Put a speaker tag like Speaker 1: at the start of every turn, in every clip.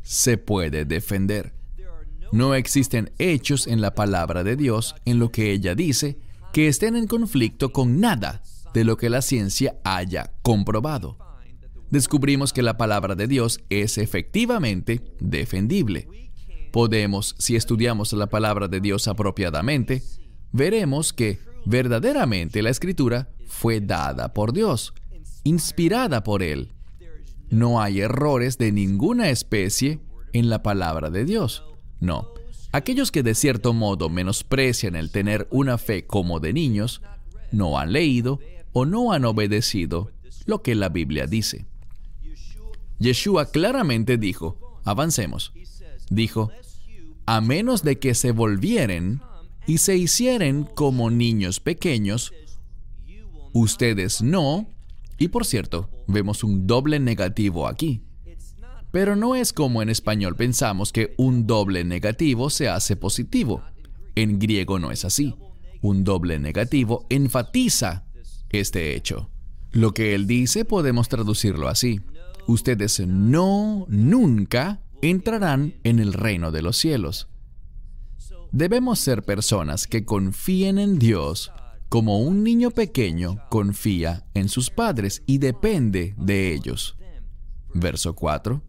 Speaker 1: se puede defender. No existen hechos en la palabra de Dios, en lo que ella dice, que estén en conflicto con nada de lo que la ciencia haya comprobado. Descubrimos que la palabra de Dios es efectivamente defendible. Podemos, si estudiamos la palabra de Dios apropiadamente, veremos que verdaderamente la Escritura fue dada por Dios, inspirada por Él. No hay errores de ninguna especie en la palabra de Dios. No. Aquellos que de cierto modo menosprecian el tener una fe como de niños, no han leído o no han obedecido lo que la Biblia dice. Yeshua claramente dijo, avancemos, dijo, a menos de que se volvieren y se hicieren como niños pequeños, ustedes no. Y por cierto, vemos un doble negativo aquí. Pero no es como en español pensamos que un doble negativo se hace positivo. En griego no es así. Un doble negativo enfatiza este hecho. Lo que él dice podemos traducirlo así. Ustedes nunca entrarán en el reino de los cielos. Debemos ser personas que confíen en Dios como un niño pequeño confía en sus padres y depende de ellos. Verso 4.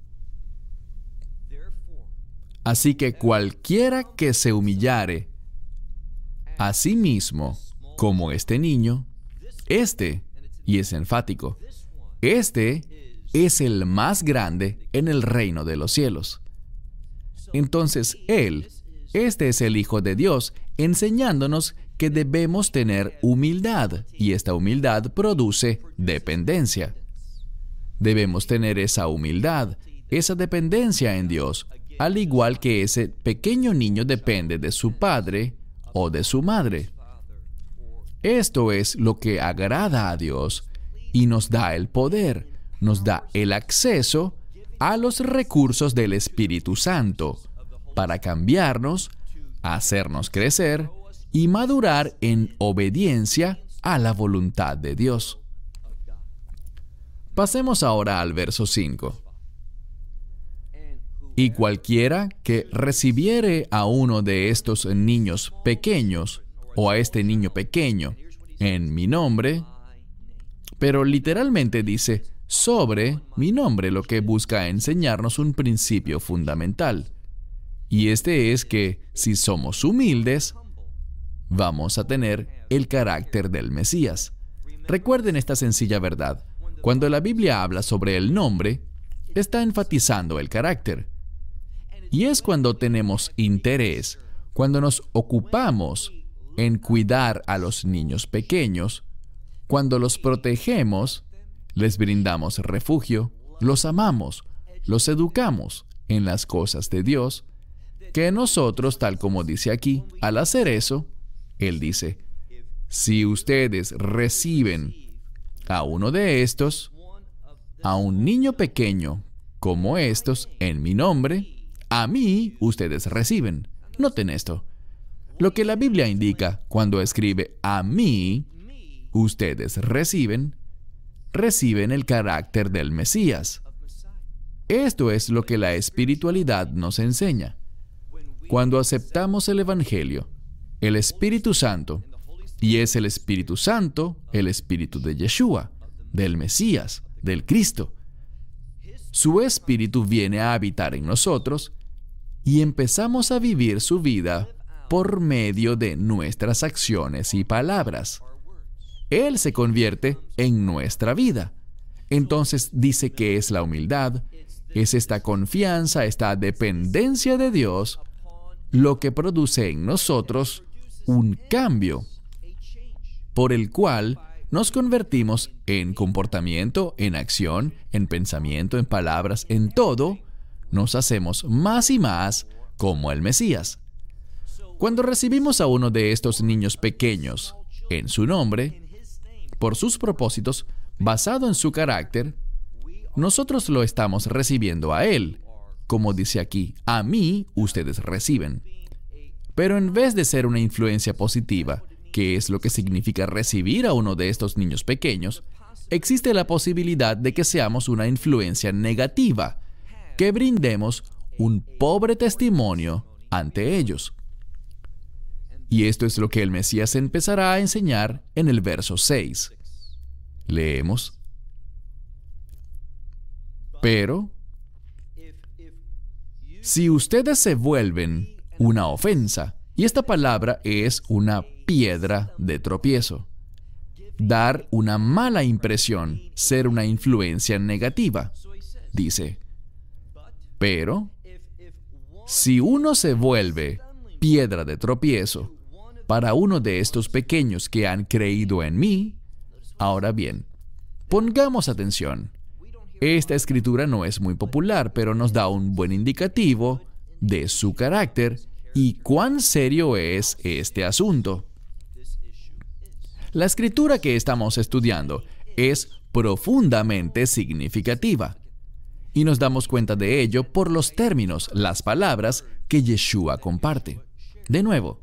Speaker 1: Así que cualquiera que se humillare a sí mismo como este niño, y es enfático, es el más grande en el reino de los cielos. Entonces este es el Hijo de Dios, enseñándonos que debemos tener humildad, y esta humildad produce dependencia. Debemos tener esa humildad, esa dependencia en Dios, al igual que ese pequeño niño depende de su padre o de su madre. Esto es lo que agrada a Dios y nos da el poder, nos da el acceso a los recursos del Espíritu Santo para cambiarnos, hacernos crecer y madurar en obediencia a la voluntad de Dios. Pasemos ahora al verso 5. Y cualquiera que recibiere a uno de estos niños pequeños, o a este niño pequeño, en mi nombre, pero literalmente dice sobre mi nombre, lo que busca enseñarnos un principio fundamental. Y este es que si somos humildes, vamos a tener el carácter del Mesías. Recuerden esta sencilla verdad. Cuando la Biblia habla sobre el nombre, está enfatizando el carácter. Y es cuando tenemos interés, cuando nos ocupamos en cuidar a los niños pequeños, cuando los protegemos, les brindamos refugio, los amamos, los educamos en las cosas de Dios, que nosotros, tal como dice aquí, al hacer eso, Él dice, si ustedes reciben a uno de estos, a un niño pequeño como estos, en mi nombre, a mí ustedes reciben. Noten esto. Lo que la Biblia indica cuando escribe a mí, ustedes reciben el carácter del Mesías. Esto es lo que la espiritualidad nos enseña. Cuando aceptamos el Evangelio, el Espíritu Santo, y es el Espíritu Santo, el Espíritu de Yeshua, del Mesías, del Cristo. Su Espíritu viene a habitar en nosotros y empezamos a vivir su vida por medio de nuestras acciones y palabras. Él se convierte en nuestra vida. Entonces dice que es la humildad, es esta confianza, esta dependencia de Dios, lo que produce en nosotros un cambio, por el cual nos convertimos en comportamiento, en acción, en pensamiento, en palabras, en todo, nos hacemos más y más como el Mesías. Cuando recibimos a uno de estos niños pequeños en su nombre, por sus propósitos, basado en su carácter, nosotros lo estamos recibiendo a Él. Como dice aquí, a mí ustedes reciben. Pero en vez de ser una influencia positiva, que es lo que significa recibir a uno de estos niños pequeños, existe la posibilidad de que seamos una influencia negativa, que brindemos un pobre testimonio ante ellos. Y esto es lo que el Mesías empezará a enseñar en el verso 6. Leemos. Pero, si ustedes se vuelven una ofensa, y esta palabra es una piedra de tropiezo, dar una mala impresión, ser una influencia negativa, dice. Pero, si uno se vuelve piedra de tropiezo para uno de estos pequeños que han creído en mí, ahora bien, pongamos atención. Esta escritura no es muy popular, pero nos da un buen indicativo de su carácter y cuán serio es este asunto. La escritura que estamos estudiando es profundamente significativa. Y nos damos cuenta de ello por los términos, las palabras que Yeshua comparte. De nuevo,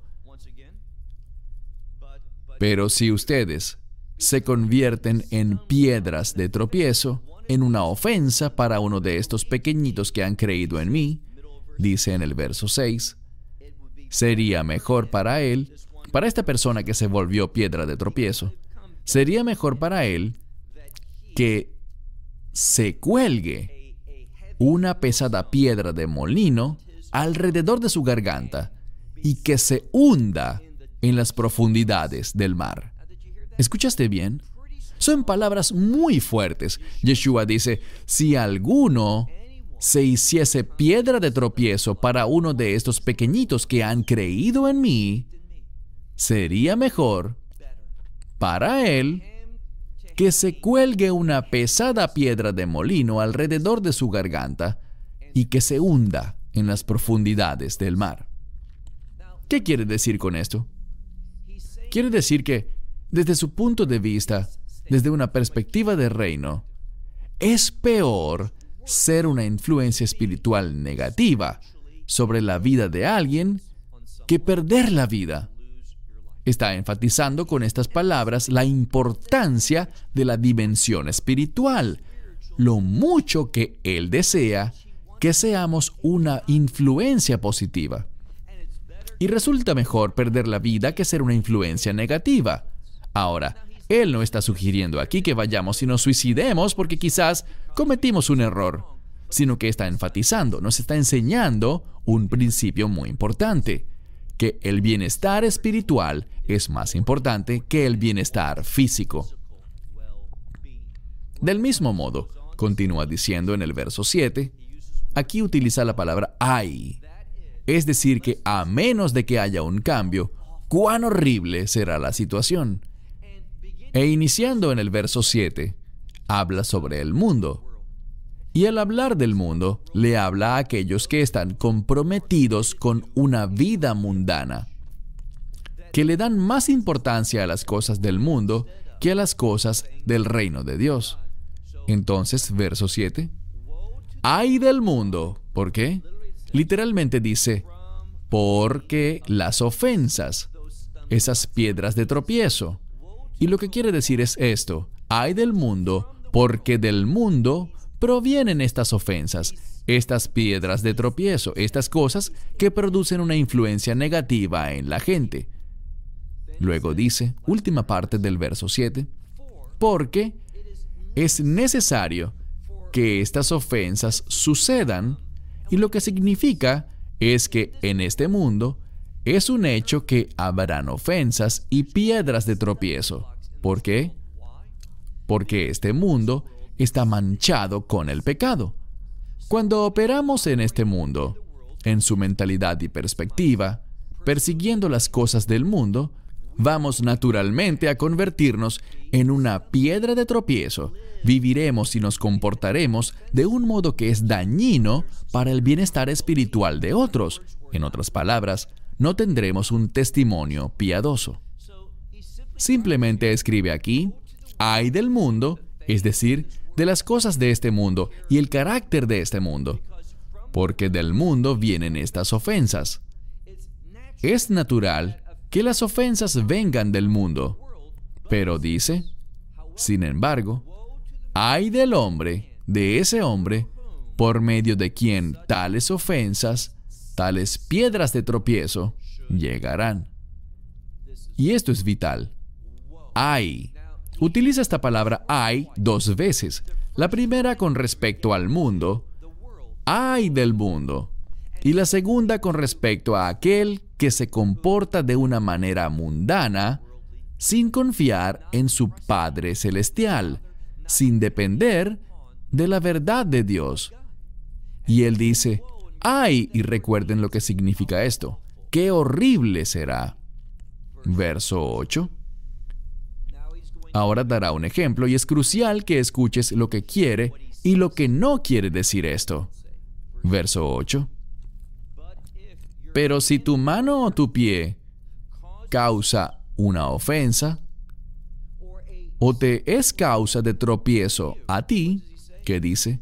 Speaker 1: pero si ustedes se convierten en piedras de tropiezo, en una ofensa para uno de estos pequeñitos que han creído en mí, dice en el verso 6, sería mejor para él, para esta persona que se volvió piedra de tropiezo, sería mejor para él que se cuelgue una pesada piedra de molino alrededor de su garganta y que se hunda en las profundidades del mar. ¿Escuchaste bien? Son palabras muy fuertes. Yeshua dice, si alguno se hiciese piedra de tropiezo para uno de estos pequeñitos que han creído en mí, sería mejor para él que se cuelgue una pesada piedra de molino alrededor de su garganta y que se hunda en las profundidades del mar. ¿Qué quiere decir con esto? Quiere decir que, desde su punto de vista, desde una perspectiva de reino, es peor ser una influencia espiritual negativa sobre la vida de alguien que perder la vida. Está enfatizando con estas palabras la importancia de la dimensión espiritual, lo mucho que Él desea que seamos una influencia positiva. Y resulta mejor perder la vida que ser una influencia negativa. Ahora, Él no está sugiriendo aquí que vayamos y nos suicidemos porque quizás cometimos un error, sino que está enfatizando, nos está enseñando un principio muy importante, que el bienestar espiritual es más importante que el bienestar físico. Del mismo modo, continúa diciendo en el verso 7, aquí utiliza la palabra hay, es decir que a menos de que haya un cambio, cuán horrible será la situación. E iniciando en el verso 7, habla sobre el mundo. Y al hablar del mundo, le habla a aquellos que están comprometidos con una vida mundana, que le dan más importancia a las cosas del mundo que a las cosas del reino de Dios. Entonces, verso 7, ¡ay del mundo! ¿Por qué? Literalmente dice, porque las ofensas, esas piedras de tropiezo. Y lo que quiere decir es esto, ¡ay del mundo! Porque del mundo provienen estas ofensas, estas piedras de tropiezo, estas cosas que producen una influencia negativa en la gente. Luego dice, última parte del verso 7, porque es necesario que estas ofensas sucedan, y lo que significa es que en este mundo es un hecho que habrán ofensas y piedras de tropiezo. ¿Por qué? Porque este mundo está manchado con el pecado. Cuando operamos en este mundo, en su mentalidad y perspectiva, persiguiendo las cosas del mundo, vamos naturalmente a convertirnos en una piedra de tropiezo. Viviremos y nos comportaremos de un modo que es dañino para el bienestar espiritual de otros. En otras palabras, no tendremos un testimonio piadoso. Simplemente escribe aquí, ay del mundo, es decir, de las cosas de este mundo y el carácter de este mundo, porque del mundo vienen estas ofensas. Es natural que las ofensas vengan del mundo, pero dice, sin embargo, ay del hombre, de ese hombre, por medio de quien tales ofensas, tales piedras de tropiezo, llegarán. Y esto es vital. Ay. Utiliza esta palabra ay 2 veces. La primera con respecto al mundo, ay del mundo. Y la segunda con respecto a aquel que se comporta de una manera mundana, sin confiar en su Padre Celestial, sin depender de la verdad de Dios. Y él dice, ay, y recuerden lo que significa esto, qué horrible será. Verso 8. Ahora dará un ejemplo y es crucial que escuches lo que quiere y lo que no quiere decir esto. Verso 8. Pero si tu mano o tu pie causa una ofensa, o te es causa de tropiezo a ti, ¿qué dice?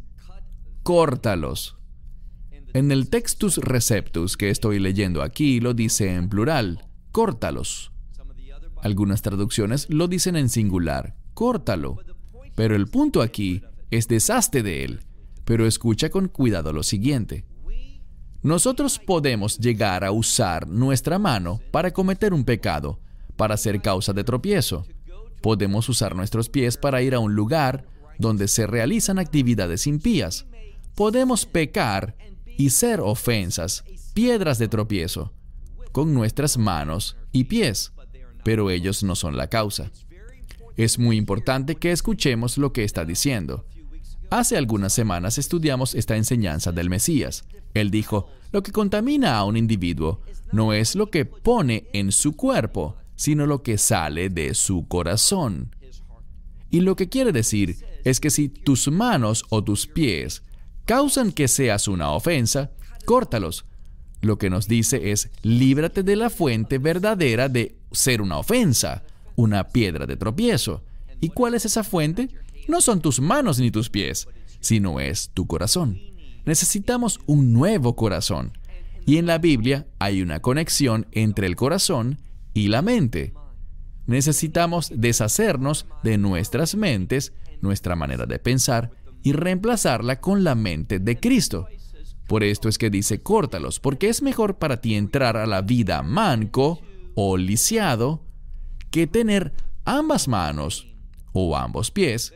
Speaker 1: Córtalos. En el Textus Receptus que estoy leyendo aquí lo dice en plural, córtalos. Algunas traducciones lo dicen en singular, córtalo. Pero el punto aquí es deshazte de él. Pero escucha con cuidado lo siguiente. Nosotros podemos llegar a usar nuestra mano para cometer un pecado, para ser causa de tropiezo. Podemos usar nuestros pies para ir a un lugar donde se realizan actividades impías. Podemos pecar y ser ofensas, piedras de tropiezo, con nuestras manos y pies, pero ellos no son la causa. Es muy importante que escuchemos lo que está diciendo. Hace algunas semanas estudiamos esta enseñanza del Mesías. Él dijo, lo que contamina a un individuo no es lo que pone en su cuerpo, sino lo que sale de su corazón. Y lo que quiere decir es que si tus manos o tus pies causan que seas una ofensa, córtalos. Lo que nos dice es, líbrate de la fuente verdadera de ser una ofensa, una piedra de tropiezo. ¿Y cuál es esa fuente? No son tus manos ni tus pies, sino es tu corazón. Necesitamos un nuevo corazón. Y en la Biblia hay una conexión entre el corazón y la mente. Necesitamos deshacernos de nuestras mentes, nuestra manera de pensar, y reemplazarla con la mente de Cristo. Por esto es que dice, córtalos, porque es mejor para ti entrar a la vida manco o lisiado que tener ambas manos o ambos pies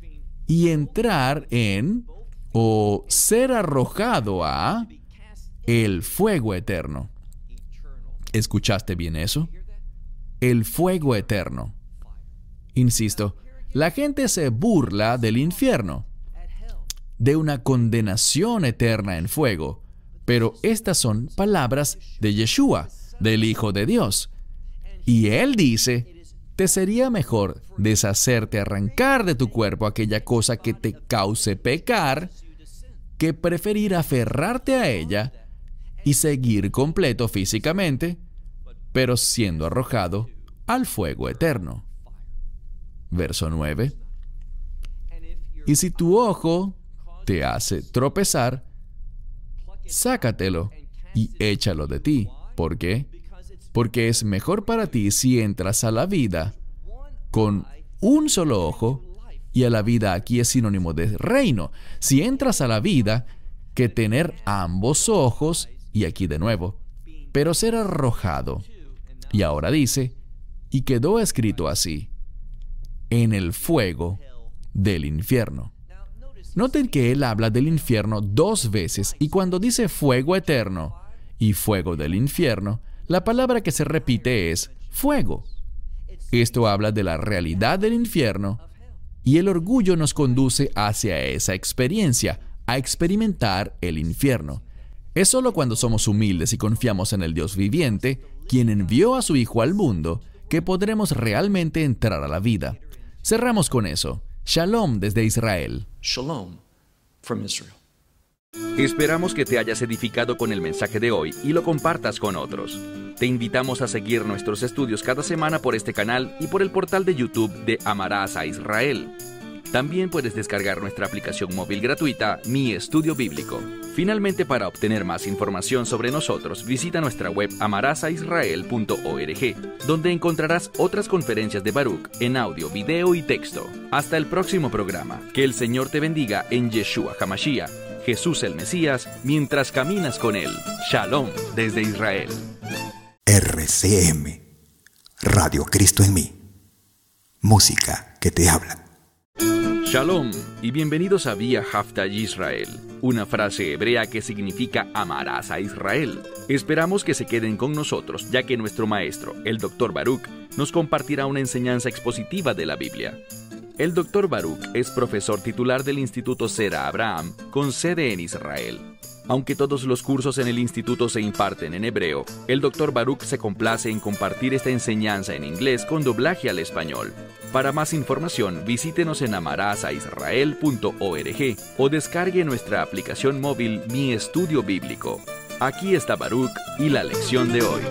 Speaker 1: y entrar en o ser arrojado a el fuego eterno. ¿Escuchaste bien eso? El fuego eterno. Insisto, la gente se burla del infierno, de una condenación eterna en fuego, pero estas son palabras de Yeshua, del Hijo de Dios. Y Él dice, te sería mejor deshacerte, arrancar de tu cuerpo aquella cosa que te cause pecar, que preferir aferrarte a ella y seguir completo físicamente, pero siendo arrojado al fuego eterno. Verso 9. Y si tu ojo te hace tropezar, sácatelo y échalo de ti. ¿Por qué? Porque es mejor para ti si entras a la vida con un solo ojo, y a la vida aquí es sinónimo de reino. Si entras a la vida, que tener ambos ojos, y aquí de nuevo, pero ser arrojado. Y ahora dice, y quedó escrito así, en el fuego del infierno. Noten que él habla del infierno 2 veces, y cuando dice fuego eterno y fuego del infierno, la palabra que se repite es fuego. Esto habla de la realidad del infierno, y el orgullo nos conduce hacia esa experiencia, a experimentar el infierno. Es solo cuando somos humildes y confiamos en el Dios viviente, quien envió a su Hijo al mundo, que podremos realmente entrar a la vida. Cerramos con eso. Shalom desde Israel.
Speaker 2: Shalom from Israel.
Speaker 3: Esperamos que te hayas edificado con el mensaje de hoy y lo compartas con otros. Te invitamos a seguir nuestros estudios cada semana por este canal y por el portal de YouTube de Amarás a Israel. También puedes descargar nuestra aplicación móvil gratuita, Mi Estudio Bíblico. Finalmente, para obtener más información sobre nosotros, visita nuestra web amarasaisrael.org, donde encontrarás otras conferencias de Baruch en audio, video y texto. Hasta el próximo programa. Que el Señor te bendiga en Yeshua HaMashiach. Jesús el Mesías, mientras caminas con Él. Shalom desde Israel.
Speaker 4: RCM, Radio Cristo en mí. Música que te habla.
Speaker 3: Shalom y bienvenidos a Vía Haftaj Israel, una frase hebrea que significa amarás a Israel. Esperamos que se queden con nosotros, ya que nuestro maestro, el Dr. Baruch, nos compartirá una enseñanza expositiva de la Biblia. El Dr. Baruch es profesor titular del Instituto Zera Abraham, con sede en Israel. Aunque todos los cursos en el instituto se imparten en hebreo, el Dr. Baruch se complace en compartir esta enseñanza en inglés con doblaje al español. Para más información, visítenos en amarasaisrael.org o descargue nuestra aplicación móvil Mi Estudio Bíblico. Aquí está Baruch y la lección de hoy.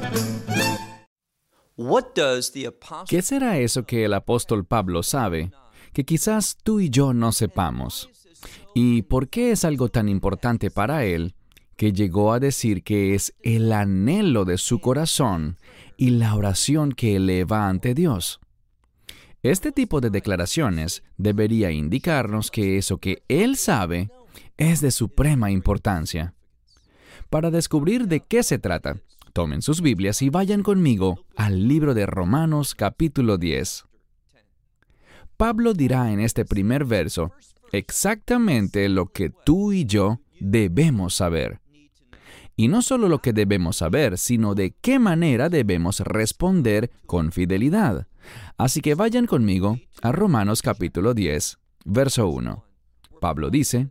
Speaker 1: ¿Qué será eso que el apóstol Pablo sabe, que quizás tú y yo no sepamos? ¿Y por qué es algo tan importante para él que llegó a decir que es el anhelo de su corazón y la oración que eleva ante Dios? Este tipo de declaraciones debería indicarnos que eso que él sabe es de suprema importancia. Para descubrir de qué se trata, tomen sus Biblias y vayan conmigo al libro de Romanos capítulo 10. Pablo dirá en este primer verso exactamente lo que tú y yo debemos saber. Y no solo lo que debemos saber, sino de qué manera debemos responder con fidelidad. Así que vayan conmigo a Romanos capítulo 10, verso 1. Pablo dice,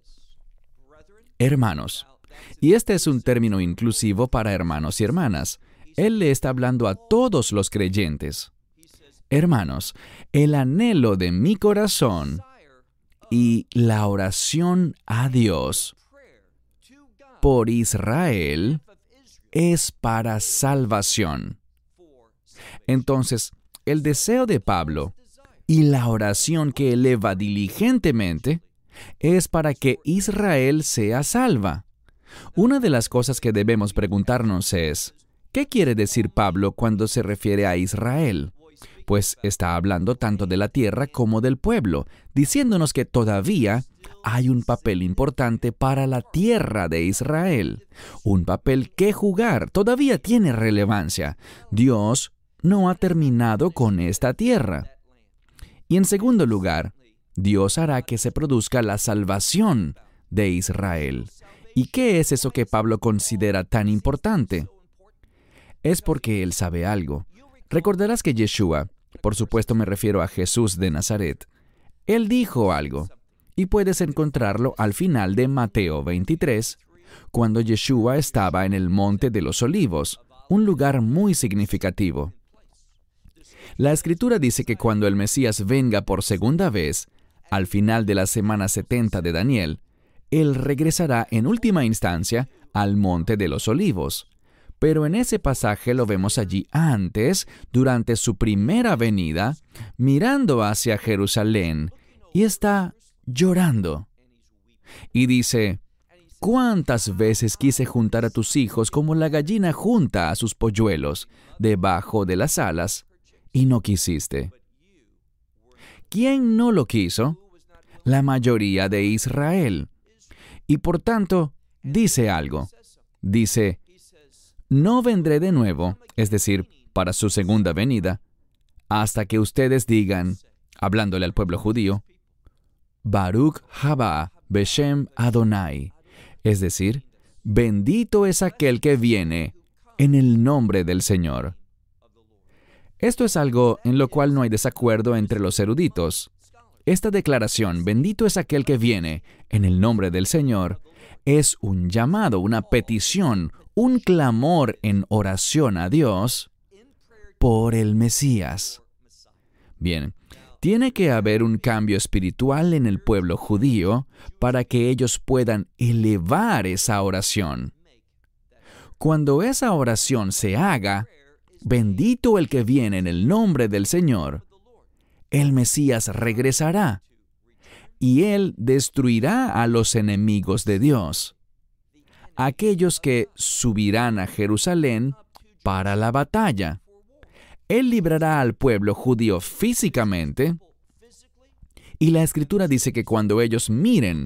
Speaker 1: hermanos, y este es un término inclusivo para hermanos y hermanas. Él le está hablando a todos los creyentes. Hermanos, el anhelo de mi corazón y la oración a Dios por Israel es para salvación. Entonces, el deseo de Pablo y la oración que eleva diligentemente es para que Israel sea salva. Una de las cosas que debemos preguntarnos es, ¿qué quiere decir Pablo cuando se refiere a Israel? Pues está hablando tanto de la tierra como del pueblo, diciéndonos que todavía hay un papel importante para la tierra de Israel. Un papel que jugar, todavía tiene relevancia. Dios no ha terminado con esta tierra. Y en segundo lugar, Dios hará que se produzca la salvación de Israel. ¿Y qué es eso que Pablo considera tan importante? Es porque él sabe algo. Recordarás que Yeshua, por supuesto me refiero a Jesús de Nazaret, él dijo algo, y puedes encontrarlo al final de Mateo 23, cuando Yeshua estaba en el Monte de los Olivos, un lugar muy significativo. La Escritura dice que cuando el Mesías venga por segunda vez, al final de la semana 70 de Daniel, él regresará en última instancia al Monte de los Olivos. Pero en ese pasaje lo vemos allí antes, durante su primera venida, mirando hacia Jerusalén, y está llorando. Y dice, ¿cuántas veces quise juntar a tus hijos como la gallina junta a sus polluelos debajo de las alas, y no quisiste? ¿Quién no lo quiso? La mayoría de Israel. Y por tanto, dice algo. Dice, no vendré de nuevo, es decir, para su segunda venida, hasta que ustedes digan, hablándole al pueblo judío, Baruch haba beshem Adonai, es decir, bendito es aquel que viene en el nombre del Señor. Esto es algo en lo cual no hay desacuerdo entre los eruditos. Esta declaración, bendito es aquel que viene en el nombre del Señor, es un llamado, una petición, un clamor en oración a Dios por el Mesías. Bien, tiene que haber un cambio espiritual en el pueblo judío para que ellos puedan elevar esa oración. Cuando esa oración se haga, bendito el que viene en el nombre del Señor, el Mesías regresará y Él destruirá a los enemigos de Dios, aquellos que subirán a Jerusalén para la batalla. Él librará al pueblo judío físicamente, y la Escritura dice que cuando ellos miren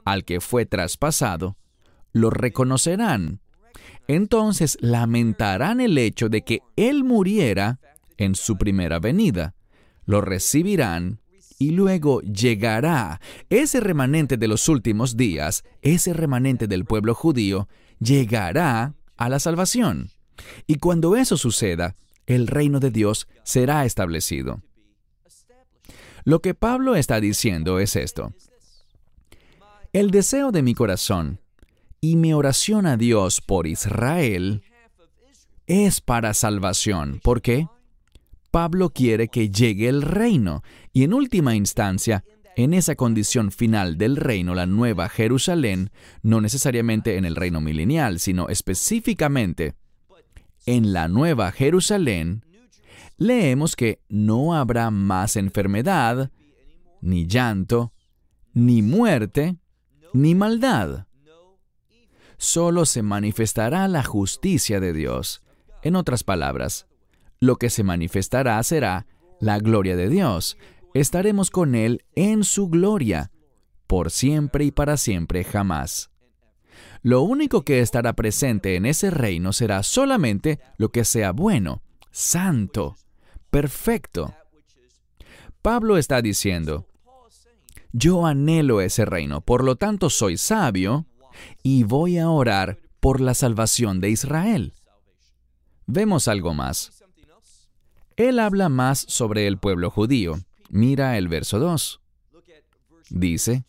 Speaker 1: al que fue traspasado, lo reconocerán. Entonces lamentarán el hecho de que Él muriera en su primera venida. Lo recibirán y luego llegará ese remanente de los últimos días, ese remanente del pueblo judío, llegará a la salvación. Y cuando eso suceda, el reino de Dios será establecido. Lo que Pablo está diciendo es esto: el deseo de mi corazón y mi oración a Dios por Israel es para salvación. ¿Por qué? Pablo quiere que llegue el reino, y en última instancia, en esa condición final del reino, la nueva Jerusalén, no necesariamente en el reino milenial, sino específicamente en la nueva Jerusalén, leemos que no habrá más enfermedad, ni llanto, ni muerte, ni maldad. Solo se manifestará la justicia de Dios. En otras palabras, lo que se manifestará será la gloria de Dios. Estaremos con Él en su gloria, por siempre y para siempre jamás. Lo único que estará presente en ese reino será solamente lo que sea bueno, santo, perfecto. Pablo está diciendo: yo anhelo ese reino, por lo tanto soy sabio y voy a orar por la salvación de Israel. Vemos algo más. Él habla más sobre el pueblo judío. Mira el verso 2. Dice: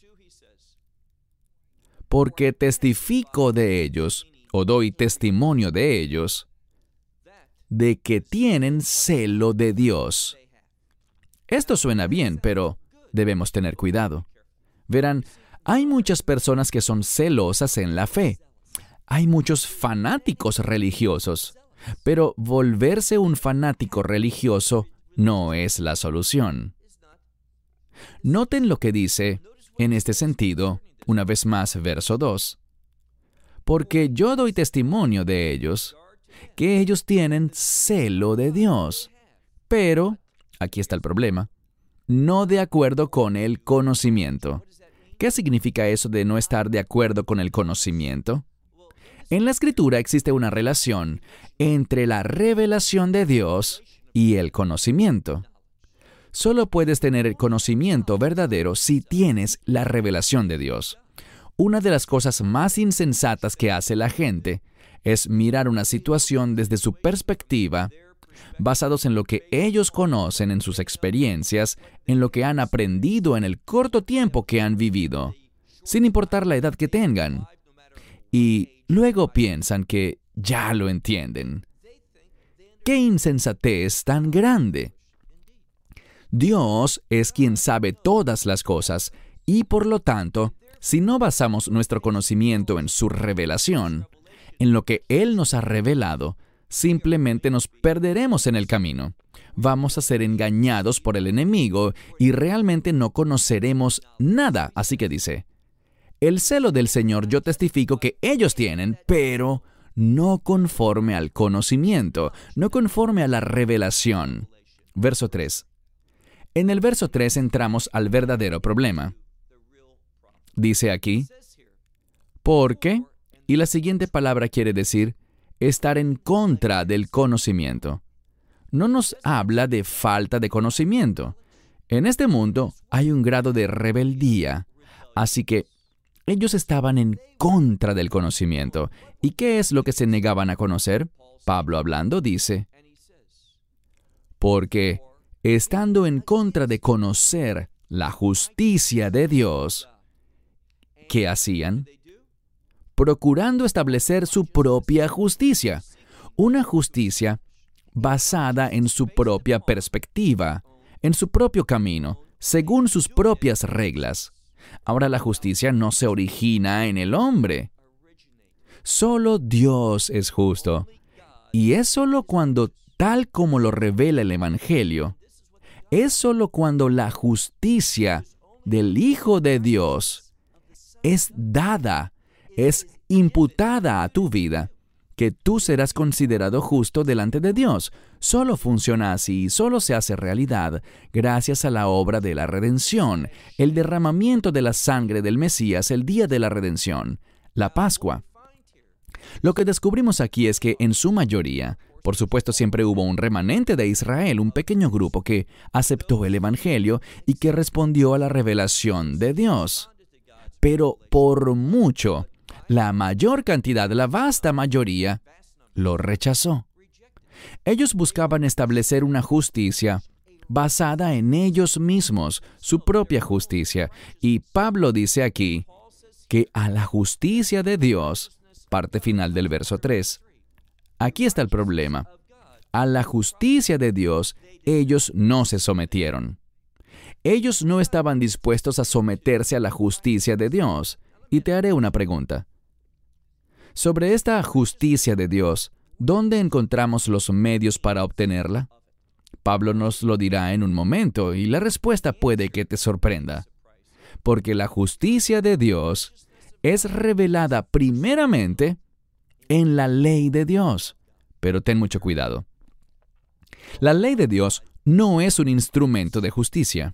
Speaker 1: porque testifico de ellos, o doy testimonio de ellos, de que tienen celo de Dios. Esto suena bien, pero debemos tener cuidado. Verán, hay muchas personas que son celosas en la fe. Hay muchos fanáticos religiosos, pero volverse un fanático religioso no es la solución. Noten lo que dice en este sentido, una vez más, verso 2. Porque yo doy testimonio de ellos, que ellos tienen celo de Dios. Pero, aquí está el problema, no de acuerdo con el conocimiento. ¿Qué significa eso de no estar de acuerdo con el conocimiento? En la Escritura existe una relación entre la revelación de Dios y el conocimiento. Solo puedes tener el conocimiento verdadero si tienes la revelación de Dios. Una de las cosas más insensatas que hace la gente es mirar una situación desde su perspectiva, basados en lo que ellos conocen, en sus experiencias, en lo que han aprendido en el corto tiempo que han vivido, sin importar la edad que tengan. Y luego piensan que ya lo entienden. ¡Qué insensatez tan grande! Dios es quien sabe todas las cosas, y por lo tanto, si no basamos nuestro conocimiento en su revelación, en lo que Él nos ha revelado, simplemente nos perderemos en el camino. Vamos a ser engañados por el enemigo y realmente no conoceremos nada. Así que dice: el celo del Señor yo testifico que ellos tienen, pero no conforme al conocimiento, no conforme a la revelación. Verso 3. En el verso 3 entramos al verdadero problema. Dice aquí: porque, y la siguiente palabra quiere decir estar en contra del conocimiento. No nos habla de falta de conocimiento. En este mundo hay un grado de rebeldía, así que ellos estaban en contra del conocimiento. ¿Y qué es lo que se negaban a conocer? Pablo hablando dice: porque estando en contra de conocer la justicia de Dios, ¿qué hacían? Procurando establecer su propia justicia, una justicia basada en su propia perspectiva, en su propio camino, según sus propias reglas. Ahora, la justicia no se origina en el hombre. Solo Dios es justo, y es solo cuando, tal como lo revela el Evangelio, es solo cuando la justicia del Hijo de Dios es dada, es imputada a tu vida, que tú serás considerado justo delante de Dios. Solo funciona así y solo se hace realidad gracias a la obra de la redención, el derramamiento de la sangre del Mesías el día de la redención, la Pascua. Lo que descubrimos aquí es que en su mayoría, por supuesto, siempre hubo un remanente de Israel, un pequeño grupo que aceptó el Evangelio y que respondió a la revelación de Dios. Pero por mucho, la mayor cantidad, la vasta mayoría, lo rechazó. Ellos buscaban establecer una justicia basada en ellos mismos, su propia justicia. Y Pablo dice aquí que a la justicia de Dios, parte final del verso 3, aquí está el problema. A la justicia de Dios, ellos no se sometieron. Ellos no estaban dispuestos a someterse a la justicia de Dios. Y te haré una pregunta. Sobre esta justicia de Dios, ¿dónde encontramos los medios para obtenerla? Pablo nos lo dirá en un momento, y la respuesta puede que te sorprenda. Porque la justicia de Dios es revelada primeramente en la ley de Dios. Pero ten mucho cuidado. La ley de Dios no es un instrumento de justicia.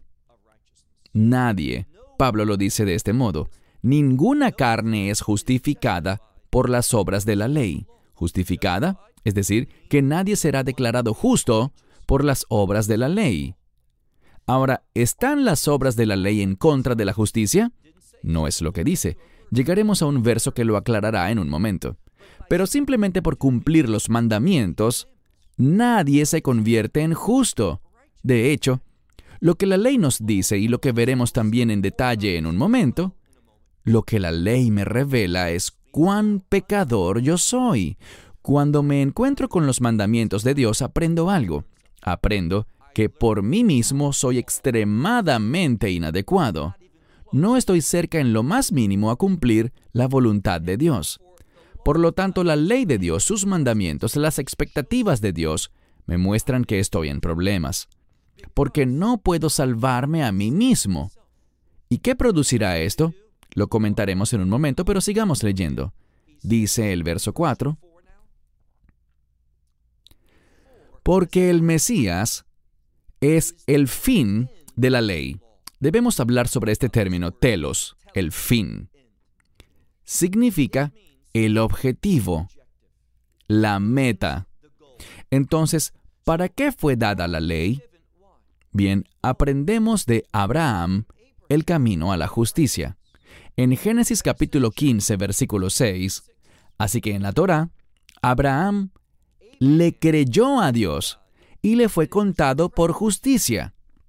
Speaker 1: Nadie, Pablo lo dice de este modo, ninguna carne es justificada por las obras de la ley. Justificada, es decir, que nadie será declarado justo por las obras de la ley. Ahora, ¿están las obras de la ley en contra de la justicia? No es lo que dice. Llegaremos a un verso que lo aclarará en un momento. Pero simplemente por cumplir los mandamientos, nadie se convierte en justo. De hecho, lo que la ley nos dice y lo que veremos también en detalle en un momento, lo que la ley me revela es cuán pecador yo soy. Cuando me encuentro con los mandamientos de Dios, aprendo algo. Aprendo que por mí mismo soy extremadamente inadecuado. No estoy cerca en lo más mínimo a cumplir la voluntad de Dios. Por lo tanto, la ley de Dios, sus mandamientos, las expectativas de Dios, me muestran que estoy en problemas. Porque no puedo salvarme a mí mismo. ¿Y qué producirá esto? Lo comentaremos en un momento, pero sigamos leyendo. Dice el verso 4. Porque el Mesías es el fin de la ley. Debemos hablar sobre este término, telos, el fin. Significa el objetivo, la meta. Entonces, ¿para qué fue dada la ley? Bien, aprendemos de Abraham el camino a la justicia. En Génesis capítulo 15, versículo 6, así que en la Torá, Abraham le creyó a Dios y le fue contado por justicia.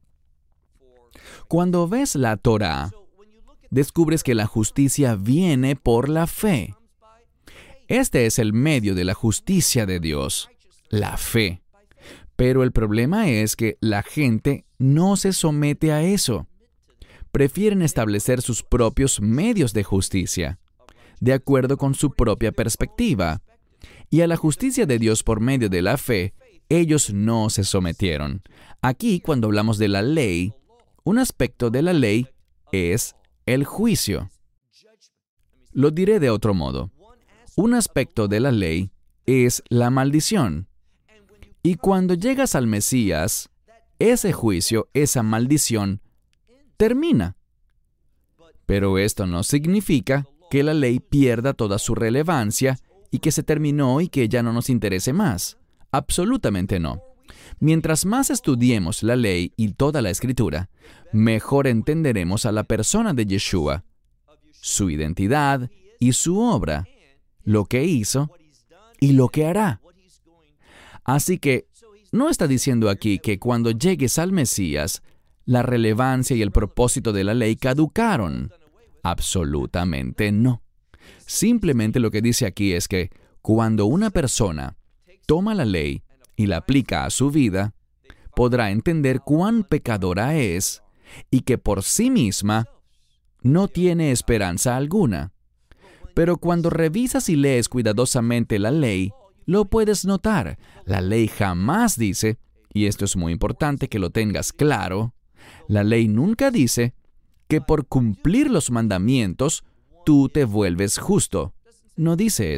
Speaker 1: Cuando ves la Torá, descubres que la justicia viene por la fe. Este es el medio de la justicia de Dios, la fe. Pero el problema es que la gente no se somete a eso. Prefieren establecer sus propios medios de justicia, de acuerdo con su propia perspectiva. Y a la justicia de Dios por medio de la fe, ellos no se sometieron. Aquí, cuando hablamos de la ley, un aspecto de la ley es el juicio. Lo diré de otro modo. Un aspecto de la ley es la maldición. Y cuando llegas al Mesías, ese juicio, esa maldición, termina. Pero esto no significa que la ley pierda toda su relevancia y que se terminó y que ya no nos interese más. Absolutamente no. Mientras más estudiemos la ley y toda la Escritura, mejor entenderemos a la persona de Yeshua, su identidad y su obra, lo que hizo y lo que hará. Así que, no está diciendo aquí que cuando llegues al Mesías, la relevancia y el propósito de la ley caducaron. Absolutamente no. Simplemente lo que dice aquí es que cuando una persona toma la ley y la aplica a su vida, podrá entender cuán pecadora es y que por sí misma no tiene esperanza alguna. Pero cuando revisas y lees cuidadosamente la ley, lo puedes notar. La ley jamás dice, y esto es muy importante que lo tengas claro, la ley nunca dice que por cumplir los mandamientos tú te vuelves justo. No dice eso.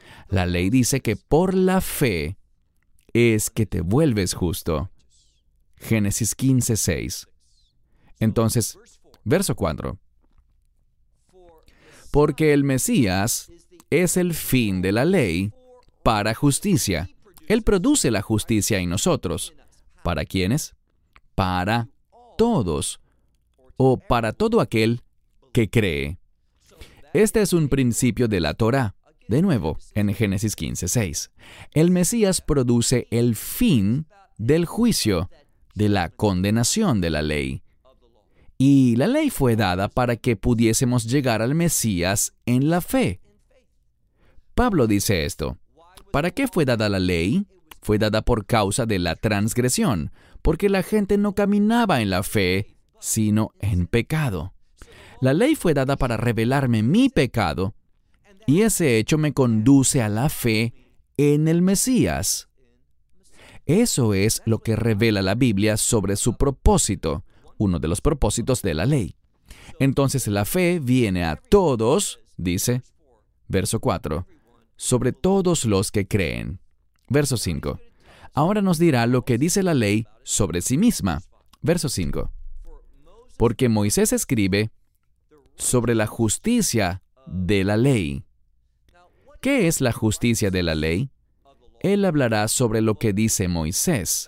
Speaker 1: La ley dice que por la fe es que te vuelves justo. Génesis 15:6. Entonces, verso 4. Porque el Mesías es el fin de la ley para justicia. Él produce la justicia en nosotros. ¿Para quiénes? Para todos, o para todo aquel que cree. Este es un principio de la Torá. De nuevo, en Génesis 15:6. El Mesías produce el fin del juicio, de la condenación de la ley. Y la ley fue dada para que pudiésemos llegar al Mesías en la fe. Pablo dice esto. ¿Para qué fue dada la ley? Fue dada por causa de la transgresión, porque la gente no caminaba en la fe, sino en pecado. La ley fue dada para revelarme mi pecado, y ese hecho me conduce a la fe en el Mesías. Eso es lo que revela la Biblia sobre su propósito, uno de los propósitos de la ley. Entonces la fe viene a todos, dice, verso 4, sobre todos los que creen. Verso 5. Ahora nos dirá lo que dice la ley sobre sí misma. Verso 5. Porque Moisés escribe sobre la justicia de la ley. ¿Qué es la justicia de la ley? Él hablará sobre lo que dice Moisés.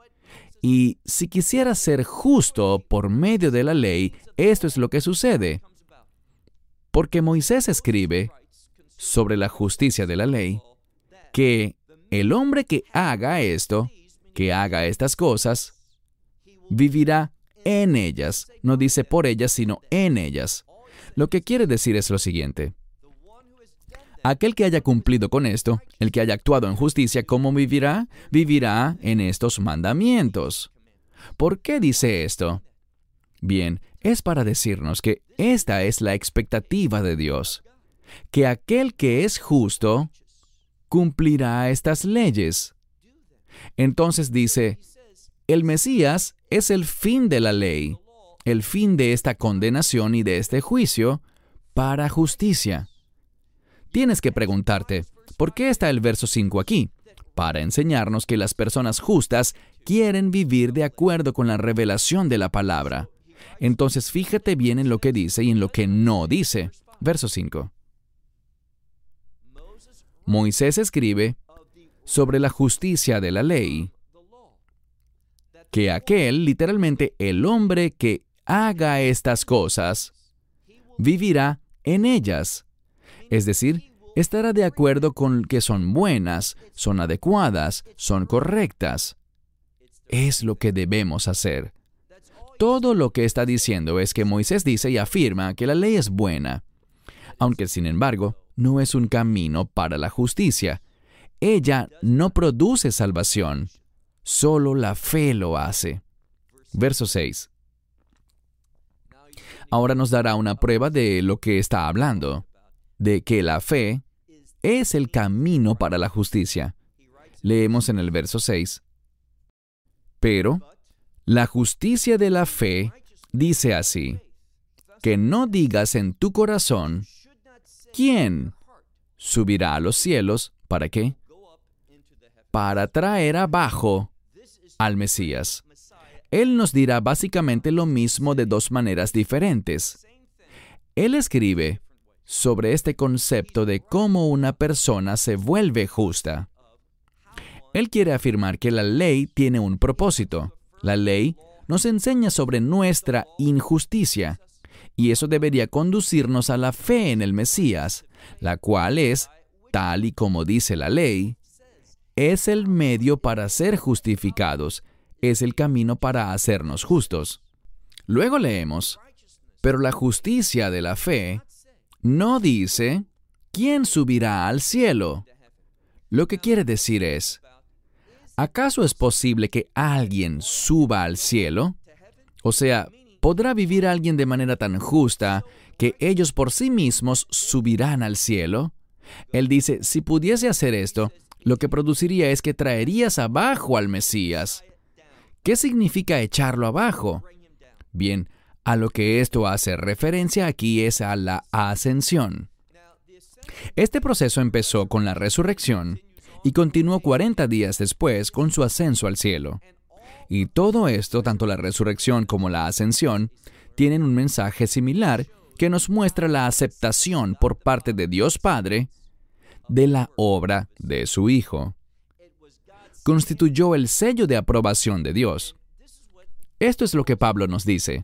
Speaker 1: Y si quisiera ser justo por medio de la ley, esto es lo que sucede. Porque Moisés escribe sobre la justicia de la ley, que el hombre que haga esto, que haga estas cosas, vivirá en ellas. No dice por ellas, sino en ellas. Lo que quiere decir es lo siguiente. Aquel que haya cumplido con esto, el que haya actuado en justicia, ¿cómo vivirá? Vivirá en estos mandamientos. ¿Por qué dice esto? Bien, es para decirnos que esta es la expectativa de Dios, que aquel que es justo cumplirá estas leyes. Entonces dice, el Mesías es el fin de la ley, el fin de esta condenación y de este juicio para justicia. Tienes que preguntarte, ¿por qué está el verso 5 aquí? Para enseñarnos que las personas justas quieren vivir de acuerdo con la revelación de la palabra. Entonces fíjate bien en lo que dice y en lo que no dice. Verso 5. Moisés escribe sobre la justicia de la ley, que aquel, literalmente el hombre que haga estas cosas, vivirá en ellas. Es decir, estará de acuerdo con que son buenas, son adecuadas, son correctas. Es lo que debemos hacer. Todo lo que está diciendo es que Moisés dice y afirma que la ley es buena, aunque sin embargo no es un camino para la justicia. Ella no produce salvación, solo la fe lo hace. Verso 6. Ahora nos dará una prueba de lo que está hablando, de que la fe es el camino para la justicia. Leemos en el verso 6. Pero la justicia de la fe dice así, que no digas en tu corazón, ¿quién subirá a los cielos? ¿Para qué? Para traer abajo al Mesías. Él nos dirá básicamente lo mismo de dos maneras diferentes. Él escribe sobre este concepto de cómo una persona se vuelve justa. Él quiere afirmar que la ley tiene un propósito. La ley nos enseña sobre nuestra injusticia, y eso debería conducirnos a la fe en el Mesías, la cual es, tal y como dice la ley, es el medio para ser justificados, es el camino para hacernos justos. Luego leemos, pero la justicia de la fe no dice, ¿quién subirá al cielo? Lo que quiere decir es, ¿acaso es posible que alguien suba al cielo? O sea, ¿podrá vivir alguien de manera tan justa que ellos por sí mismos subirán al cielo? Él dice, si pudiese hacer esto, lo que produciría es que traerías abajo al Mesías. ¿Qué significa echarlo abajo? Bien, a lo que esto hace referencia aquí es a la ascensión. Este proceso empezó con la resurrección y continuó 40 días después con su ascenso al cielo. Y todo esto, tanto la resurrección como la ascensión, tienen un mensaje similar que nos muestra la aceptación por parte de Dios Padre de la obra de su Hijo. Constituyó el sello de aprobación de Dios. Esto es lo que Pablo nos dice.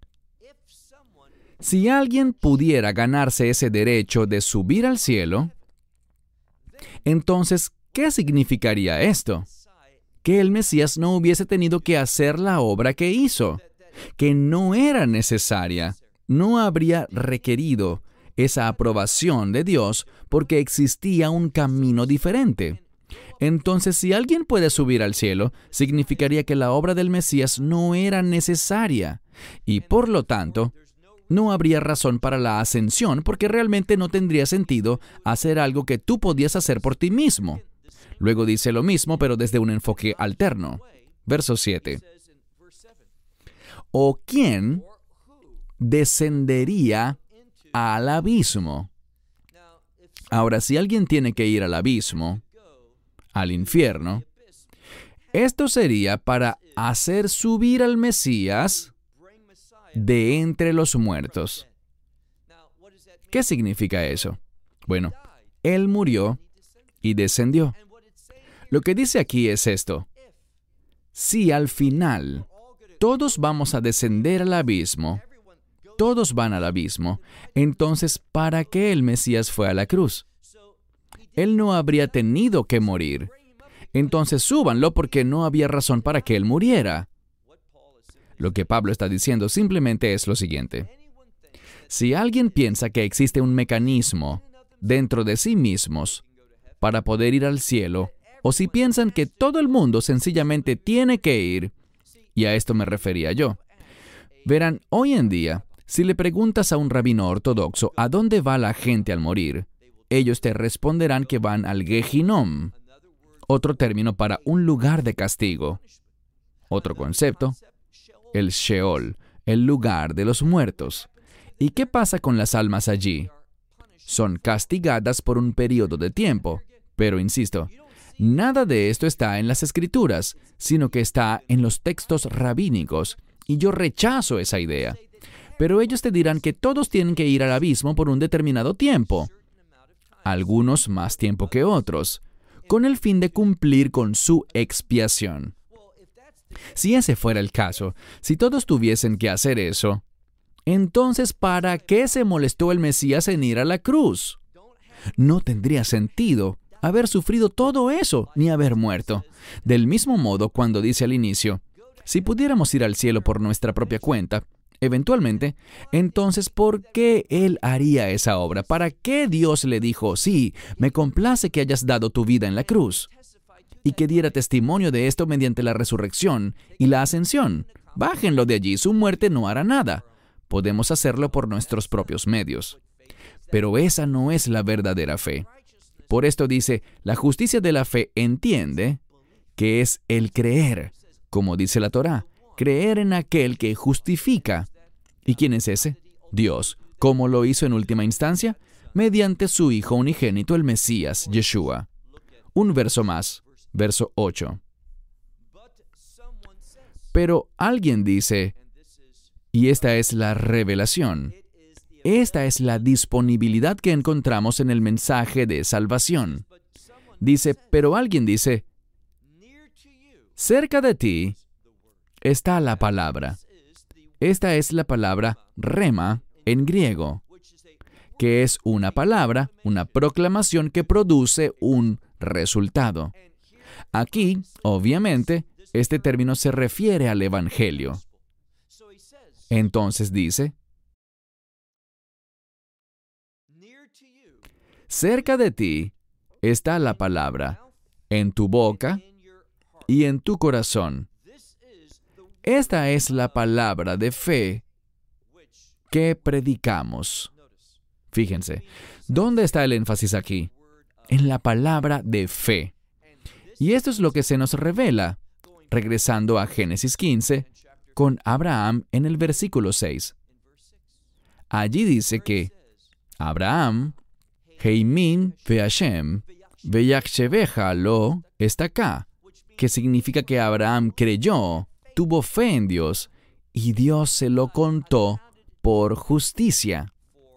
Speaker 1: Si alguien pudiera ganarse ese derecho de subir al cielo, entonces, ¿qué significaría esto? Que el Mesías no hubiese tenido que hacer la obra que hizo, que no era necesaria, no habría requerido esa aprobación de Dios porque existía un camino diferente. Entonces, si alguien puede subir al cielo, significaría que la obra del Mesías no era necesaria y, por lo tanto, no habría razón para la ascensión porque realmente no tendría sentido hacer algo que tú podías hacer por ti mismo. Luego dice lo mismo, pero desde un enfoque alterno. Verso 7. ¿O quién descendería al abismo? Ahora, si alguien tiene que ir al abismo, al infierno, esto sería para hacer subir al Mesías de entre los muertos. ¿Qué significa eso? Bueno, Él murió y descendió. Lo que dice aquí es esto. Si al final todos vamos a descender al abismo, todos van al abismo, entonces, ¿para qué el Mesías fue a la cruz? Él no habría tenido que morir. Entonces súbanlo porque no había razón para que Él muriera. Lo que Pablo está diciendo simplemente es lo siguiente. Si alguien piensa que existe un mecanismo dentro de sí mismos para poder ir al cielo, o si piensan que todo el mundo sencillamente tiene que ir, y a esto me refería yo. Verán, hoy en día, si le preguntas a un rabino ortodoxo a dónde va la gente al morir, ellos te responderán que van al Gehinom, otro término para un lugar de castigo. Otro concepto, el Sheol, el lugar de los muertos. ¿Y qué pasa con las almas allí? Son castigadas por un periodo de tiempo, pero insisto, nada de esto está en las Escrituras, sino que está en los textos rabínicos, y yo rechazo esa idea. Pero ellos te dirán que todos tienen que ir al abismo por un determinado tiempo, algunos más tiempo que otros, con el fin de cumplir con su expiación. Si ese fuera el caso, si todos tuviesen que hacer eso, entonces, ¿para qué se molestó el Mesías en ir a la cruz? No tendría sentido haber sufrido todo eso, ni haber muerto. Del mismo modo, cuando dice al inicio, si pudiéramos ir al cielo por nuestra propia cuenta, eventualmente, entonces, ¿por qué Él haría esa obra? ¿Para qué Dios le dijo, sí, me complace que hayas dado tu vida en la cruz? Y que diera testimonio de esto mediante la resurrección y la ascensión. Bájenlo de allí, su muerte no hará nada. Podemos hacerlo por nuestros propios medios. Pero esa no es la verdadera fe. Por esto dice, la justicia de la fe entiende que es el creer, como dice la Torá, creer en aquel que justifica. ¿Y quién es ese? Dios. ¿Cómo lo hizo en última instancia? Mediante su Hijo unigénito, el Mesías, Yeshua. Un verso más, verso 8. Pero alguien dice, y esta es la revelación, esta es la disponibilidad que encontramos en el mensaje de salvación. Dice, pero alguien dice, cerca de ti está la palabra. Esta es la palabra rema en griego, que es una palabra, una proclamación que produce un resultado. Aquí, obviamente, este término se refiere al Evangelio. Entonces dice, cerca de ti está la palabra, en tu boca y en tu corazón. Esta es la palabra de fe que predicamos. Fíjense, ¿dónde está el énfasis aquí? En la palabra de fe. Y esto es lo que se nos revela, regresando a Génesis 15, con Abraham en el versículo 6. Allí dice que Abraham Heimin ve'Hashem ve'yachsheveja lo está acá, que significa que Abraham creyó, tuvo fe en Dios, y Dios se lo contó por justicia.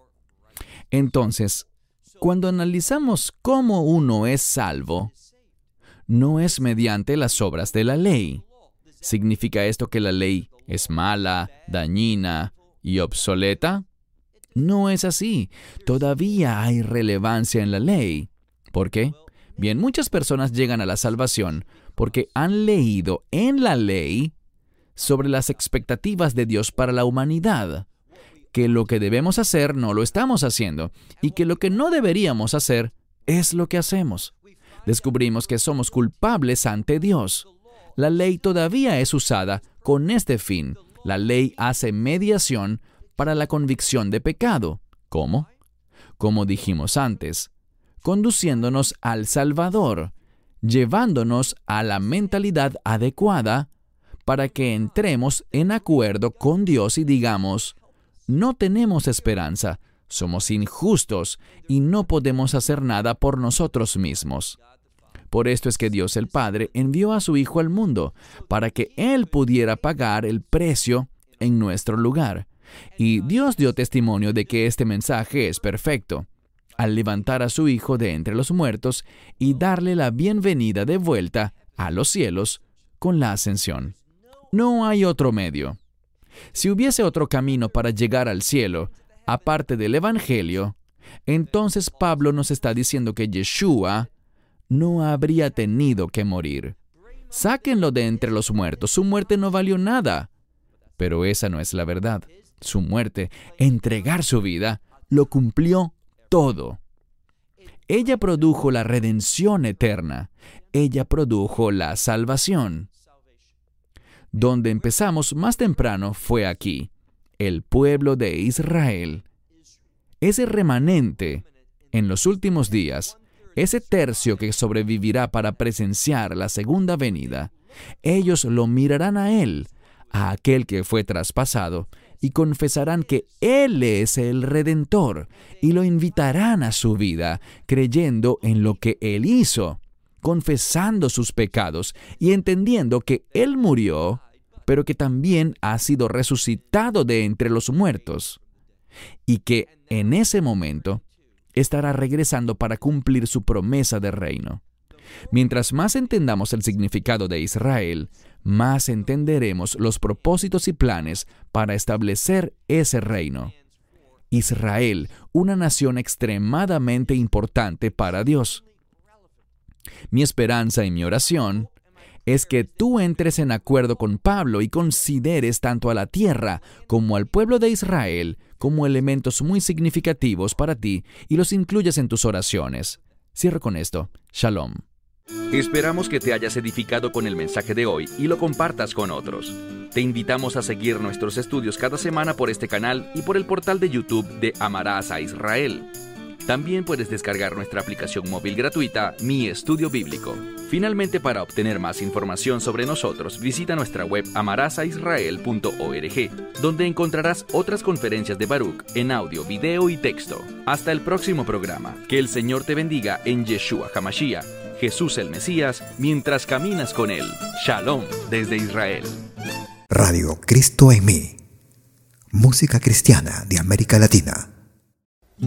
Speaker 1: Entonces, cuando analizamos cómo uno es salvo, no es mediante las obras de la ley. ¿Significa esto que la ley es mala, dañina y obsoleta? No es así. Todavía hay relevancia en la ley. ¿Por qué? Bien, muchas personas llegan a la salvación porque han leído en la ley sobre las expectativas de Dios para la humanidad, que lo que debemos hacer no lo estamos haciendo, y que lo que no deberíamos hacer es lo que hacemos. Descubrimos que somos culpables ante Dios. La ley todavía es usada con este fin. La ley hace mediación para la convicción de pecado. ¿Cómo? Como dijimos antes, conduciéndonos al Salvador, llevándonos a la mentalidad adecuada para que entremos en acuerdo con Dios y digamos: no tenemos esperanza, somos injustos y no podemos hacer nada por nosotros mismos. Por esto es que Dios el Padre envió a su Hijo al mundo, para que Él pudiera pagar el precio en nuestro lugar. Y Dios dio testimonio de que este mensaje es perfecto, al levantar a su Hijo de entre los muertos y darle la bienvenida de vuelta a los cielos con la ascensión. No hay otro medio. Si hubiese otro camino para llegar al cielo, aparte del Evangelio, entonces Pablo nos está diciendo que Yeshua no habría tenido que morir. Sáquenlo de entre los muertos. Su muerte no valió nada. Pero esa no es la verdad. Su muerte, entregar su vida, lo cumplió todo. Ella produjo la redención eterna. Ella produjo la salvación. Donde empezamos más temprano fue aquí, el pueblo de Israel. Ese remanente, en los últimos días, ese tercio que sobrevivirá para presenciar la segunda venida, ellos lo mirarán a Él, a aquel que fue traspasado, y confesarán que Él es el Redentor, y lo invitarán a su vida, creyendo en lo que Él hizo, confesando sus pecados y entendiendo que Él murió, pero que también ha sido resucitado de entre los muertos, y que en ese momento estará regresando para cumplir su promesa de reino. Mientras más entendamos el significado de Israel, más entenderemos los propósitos y planes para establecer ese reino. Israel, una nación extremadamente importante para Dios. Mi esperanza y mi oración es que tú entres en acuerdo con Pablo y consideres tanto a la tierra como al pueblo de Israel como elementos muy significativos para ti y los incluyas en tus oraciones. Cierro con esto. Shalom.
Speaker 3: Esperamos que te hayas edificado con el mensaje de hoy y lo compartas con otros. Te invitamos a seguir nuestros estudios cada semana por este canal y por el portal de YouTube de Amarás a Israel. También puedes descargar nuestra aplicación móvil gratuita, Mi Estudio Bíblico. Finalmente, para obtener más información sobre nosotros, visita nuestra web amarasaisrael.org, donde encontrarás otras conferencias de Baruch en audio, video y texto. Hasta el próximo programa. Que el Señor te bendiga en Yeshua HaMashiach, Jesús el Mesías, mientras caminas con Él. Shalom desde Israel.
Speaker 4: Radio Cristo en mí. Música cristiana de América Latina.